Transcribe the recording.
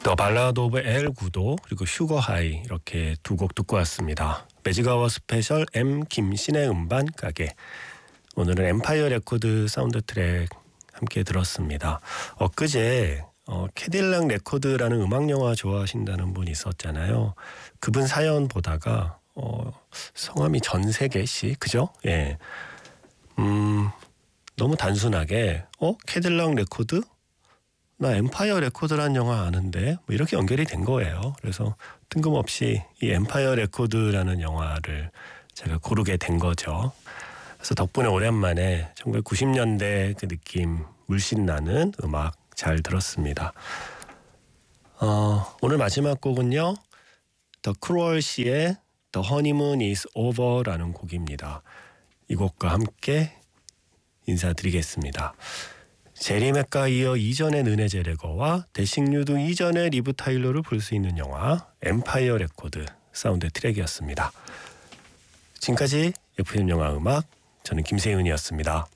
더 발라드 오브 엘 구도 그리고 슈거 하이 이렇게 두 곡 듣고 왔습니다. 매직아워 스페셜 M 김신의 음반 가게. 오늘은 엠파이어 레코드 사운드 트랙 함께 들었습니다. 엊그제 캐딜락 레코드라는 음악 영화 좋아하신다는 분이 있었잖아요. 그분 사연 보다가 성함이 전세계 씨 그죠? 예. 너무 단순하게 캐딜락 레코드? 나 엠파이어 레코드란 영화 아는데 뭐 이렇게 연결이 된 거예요. 그래서 뜬금없이 이 엠파이어 레코드라는 영화를 제가 고르게 된 거죠. 그래서 덕분에 오랜만에 1990년대 그 느낌 물씬 나는 음악 잘 들었습니다. 오늘 마지막 곡은요. 더 크루얼 씨의 The Honeymoon is Over라는 곡입니다. 이 곡과 함께 인사드리겠습니다. 제리 맥가이어 이전의 르네 제레거와 데싱 유드 이전의 리브 타일러를 볼 수 있는 영화 엠파이어 레코드 사운드 트랙이었습니다. 지금까지 FM 영화 음악 저는 김세윤이었습니다.